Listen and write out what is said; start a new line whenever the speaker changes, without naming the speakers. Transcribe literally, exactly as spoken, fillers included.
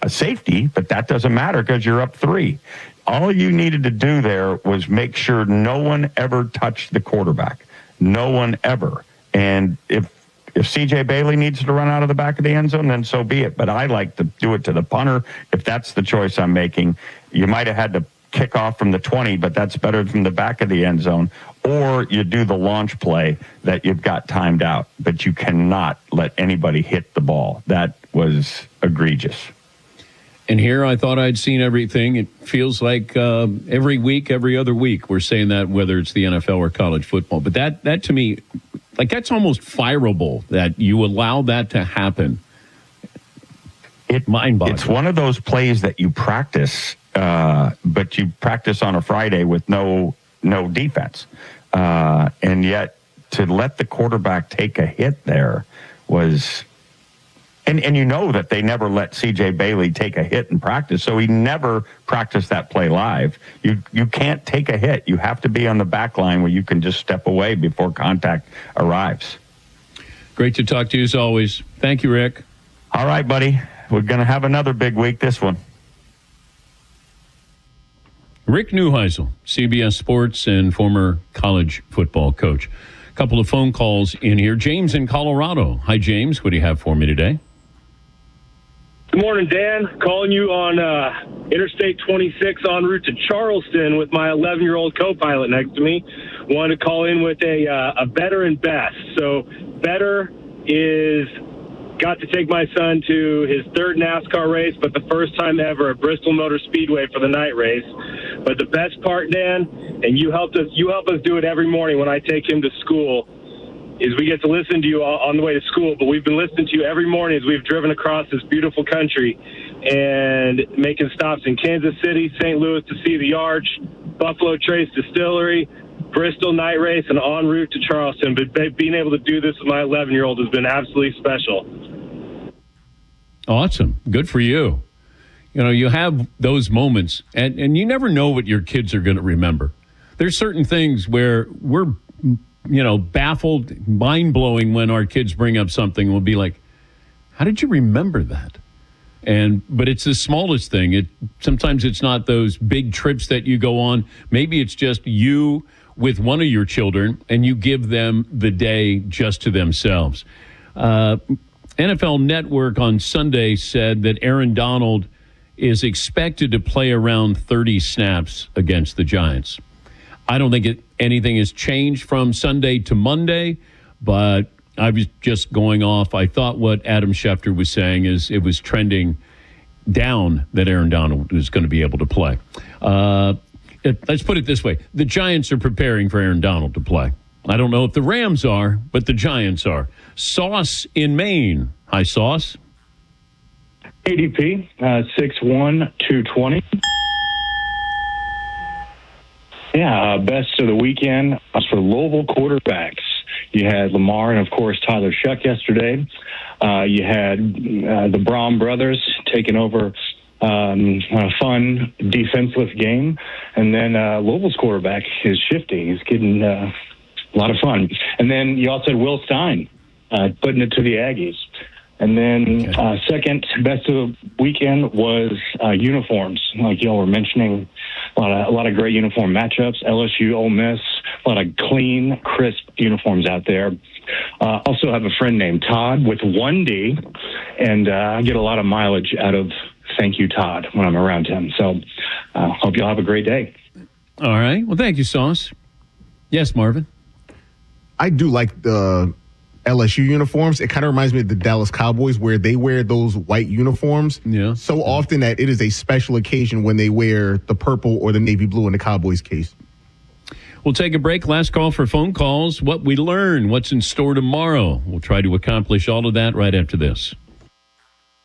a safety, but that doesn't matter because you're up three. All you needed to do there was make sure no one ever touched the quarterback. No one ever. And if if C J Bailey needs to run out of the back of the end zone, then so be it. But I like to do it to the punter if that's the choice I'm making. You might have had to kick off from the twenty, but that's better from the back of the end zone. Or you do the launch play that you've got timed out. But you cannot let anybody hit the ball. That was egregious.
And here I thought I'd seen everything. It feels like uh, every week, every other week, we're saying that, whether it's the N F L or college football. But that, that to me, like that's almost fireable that you allow that to happen.
It,
Mind-boggling.
It's one of those plays that you practice, uh, but you practice on a Friday with no no defense. Uh, and yet to let the quarterback take a hit there was... And and you know that they never let C J Bailey take a hit in practice, so he never practiced that play live. You you can't take a hit. You have to be on the back line where you can just step away before contact arrives.
Great to talk to you as always. Thank you, Rick.
All right, buddy. We're going to have another big week this one.
Rick Neuheisel, C B S Sports and former college football coach. A couple of phone calls in here. James in Colorado. Hi, James. What do you have for me today?
Good morning, Dan. Calling you on uh, Interstate twenty-six en route to Charleston with my eleven-year-old co-pilot next to me. Wanted to call in with a uh, a better and best. So better is got to take my son to his third NASCAR race, but the first time ever at Bristol Motor Speedway for the night race. But the best part, Dan, and you helped us you help us do it every morning when I take him to school, is we get to listen to you on the way to school, but we've been listening to you every morning as we've driven across this beautiful country and making stops in Kansas City, Saint Louis to see the Arch, Buffalo Trace Distillery, Bristol night race, and en route to Charleston. But being able to do this with my eleven-year-old has been absolutely special.
Awesome. Good for you. You know, you have those moments, and, and you never know what your kids are going to remember. There's certain things where we're you know, baffled, mind-blowing when our kids bring up something. We'll be like, how did you remember that? And but it's the smallest thing. It sometimes it's not those big trips that you go on. Maybe it's just you with one of your children, and you give them the day just to themselves. Uh, N F L Network on Sunday said that Aaron Donald is expected to play around thirty snaps against the Giants. I don't think it, anything has changed from Sunday to Monday, but I was just going off. I thought what Adam Schefter was saying is it was trending down that Aaron Donald was going to be able to play. Uh, it, let's put it this way. The Giants are preparing for Aaron Donald to play. I don't know if the Rams are, but the Giants are. Sauce in Maine. Hi, Sauce.
A D P, uh, six one, two twenty. Yeah, uh, best of the weekend was for Louisville quarterbacks. You had Lamar and, of course, Tyler Shuck yesterday. Uh, you had uh, the Braun brothers taking over um, a fun defensive game. And then uh, Louisville's quarterback is shifty. He's getting uh, a lot of fun. And then you also had Will Stein uh, putting it to the Aggies. And then uh, second best of the weekend was uh, uniforms, like y'all were mentioning. A lot of a lot of great uniform matchups. L S U, Ole Miss, a lot of clean, crisp uniforms out there. Uh, also have a friend named Todd with one D, and uh, I get a lot of mileage out of thank you, Todd, when I'm around him. So uh, hope y'all have a great day.
All right. Well, thank you, Sauce. Yes, Marvin?
I do like the L S U uniforms. It kind of reminds me of the Dallas Cowboys, where they wear those white uniforms
yeah.
so yeah. often that it is a special occasion when they wear the purple or the navy blue in the Cowboys case.
We'll take a break. Last call for phone calls. What we learn, what's in store tomorrow. We'll try to accomplish all of that right after this.